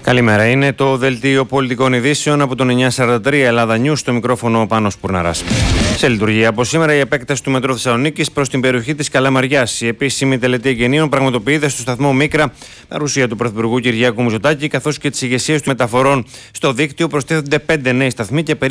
Καλημέρα. Είναι το δελτίο πολιτικών ειδήσεων από τον 943 Ελλάδα News, στο μικρόφωνο ο Πάνος Πουρναράς. Σε λειτουργία από σήμερα η επέκταση του μετρό Θεσσαλονίκης προς την περιοχή της Καλαμαριάς. Η επίσημη τελετή εγγενείων πραγματοποιείται στο σταθμό Μίκρα, παρουσία του Πρωθυπουργού Κυριάκου Μητσοτάκη, καθώς και της ηγεσίας του μεταφορών. Στο δίκτυο προστίθενται 5 νέοι σταθμοί και